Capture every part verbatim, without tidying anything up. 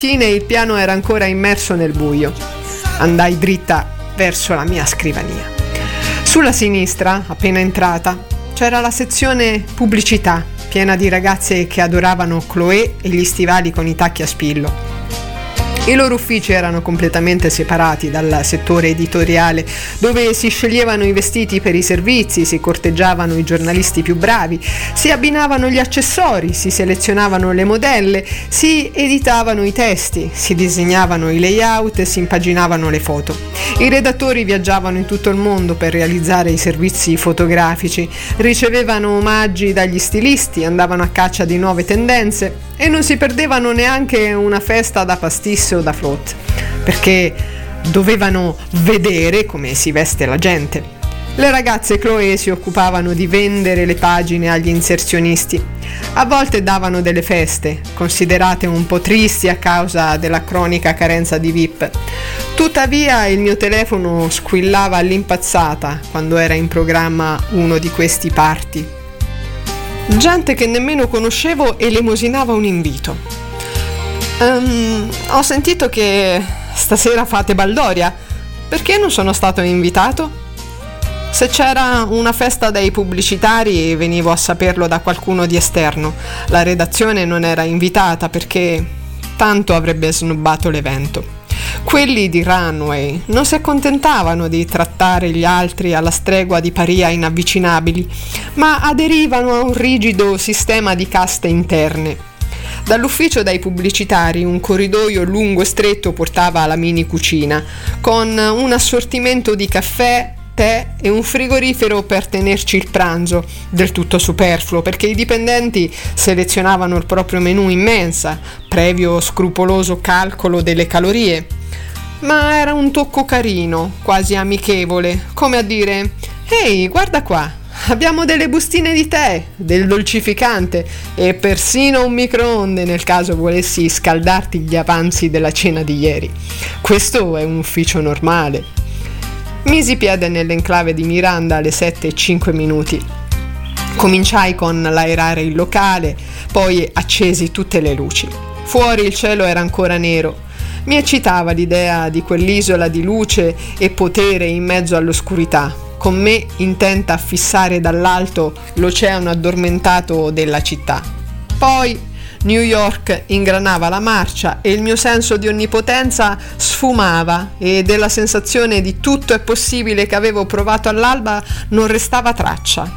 il piano era ancora immerso nel buio. Andai dritta verso la mia scrivania. Sulla sinistra, appena entrata, c'era la sezione pubblicità, piena di ragazze che adoravano Chloé e gli stivali con i tacchi a spillo. I loro uffici erano completamente separati dal settore editoriale, dove si sceglievano i vestiti per i servizi, si corteggiavano i giornalisti più bravi, si abbinavano gli accessori, si selezionavano le modelle, si editavano i testi, si disegnavano i layout e si impaginavano le foto. I redattori viaggiavano in tutto il mondo per realizzare i servizi fotografici, ricevevano omaggi dagli stilisti, andavano a caccia di nuove tendenze e non si perdevano neanche una festa da pastis o da flotte, perché dovevano vedere come si veste la gente. Le ragazze Chloé si occupavano di vendere le pagine agli inserzionisti. A volte davano delle feste, considerate un po' tristi a causa della cronica carenza di V I P. Tuttavia il mio telefono squillava all'impazzata quando era in programma uno di questi party. Gente che nemmeno conoscevo elemosinava un invito. Um, ho sentito che stasera fate baldoria. Perché non sono stato invitato? Se c'era una festa dei pubblicitari venivo a saperlo da qualcuno di esterno. La redazione non era invitata perché tanto avrebbe snobbato l'evento. Quelli di Runway non si accontentavano di trattare gli altri alla stregua di paria inavvicinabili, ma aderivano a un rigido sistema di caste interne. Dall'ufficio dei pubblicitari un corridoio lungo e stretto portava alla mini cucina, con un assortimento di caffè, tè e un frigorifero per tenerci il pranzo, del tutto superfluo perché i dipendenti selezionavano il proprio menù in mensa, previo scrupoloso calcolo delle calorie. Ma era un tocco carino, quasi amichevole, come a dire: «Ehi, guarda qua, abbiamo delle bustine di tè, del dolcificante e persino un microonde nel caso volessi scaldarti gli avanzi della cena di ieri. Questo è un ufficio normale». Misi piede nell'enclave di Miranda alle sette e cinque minuti. Cominciai con l'aerare il locale, poi accesi tutte le luci. Fuori il cielo era ancora nero. Mi eccitava l'idea di quell'isola di luce e potere in mezzo all'oscurità, con me intenta a fissare dall'alto l'oceano addormentato della città. Poi New York ingranava la marcia e il mio senso di onnipotenza sfumava e della sensazione di tutto è possibile che avevo provato all'alba non restava traccia.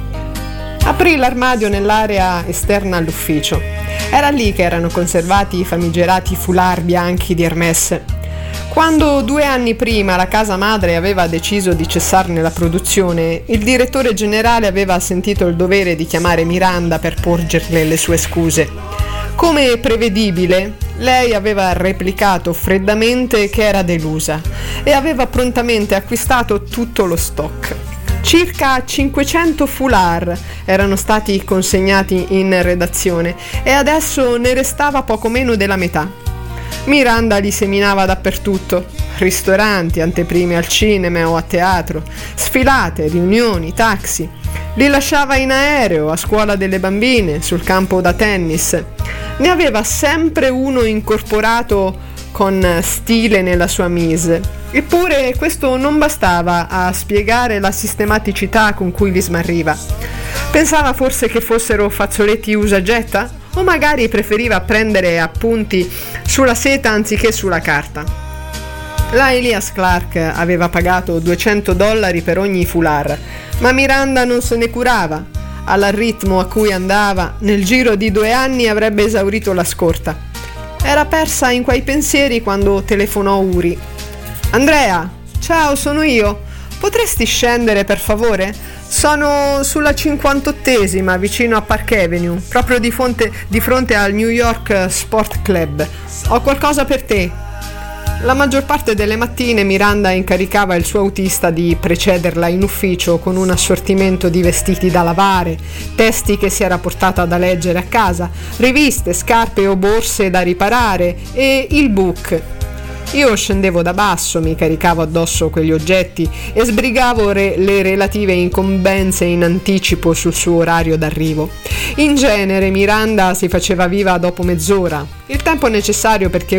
Aprì l'armadio nell'area esterna all'ufficio. Era lì che erano conservati i famigerati foulard bianchi di Hermès. Quando due anni prima la casa madre aveva deciso di cessarne la produzione, il direttore generale aveva sentito il dovere di chiamare Miranda per porgerle le sue scuse. Come prevedibile, lei aveva replicato freddamente che era delusa e aveva prontamente acquistato tutto lo stock. Circa cinquecento foulard erano stati consegnati in redazione e adesso ne restava poco meno della metà. Miranda li seminava dappertutto: ristoranti, anteprime al cinema o a teatro, sfilate, riunioni, taxi. Li lasciava in aereo, a scuola delle bambine, sul campo da tennis. Ne aveva sempre uno incorporato con stile nella sua mise. Eppure questo non bastava a spiegare la sistematicità con cui li smarriva. Pensava forse che fossero fazzoletti usa-getta? O magari preferiva prendere appunti sulla seta anziché sulla carta. La Elias Clark aveva pagato duecento dollari per ogni foulard, ma Miranda non se ne curava. Al ritmo a cui andava, nel giro di due anni avrebbe esaurito la scorta. Era persa in quei pensieri quando telefonò Uri. «Andrea, ciao, sono io. Potresti scendere per favore? Sono sulla cinquantottesima, vicino a Park Avenue, proprio di fronte, di fronte al New York Sport Club. Ho qualcosa per te». La maggior parte delle mattine Miranda incaricava il suo autista di precederla in ufficio con un assortimento di vestiti da lavare, testi che si era portata da leggere a casa, riviste, scarpe o borse da riparare e il book. Io scendevo da basso, mi caricavo addosso quegli oggetti e sbrigavo re- le relative incombenze in anticipo sul suo orario d'arrivo. In genere Miranda si faceva viva dopo mezz'ora, il tempo necessario perché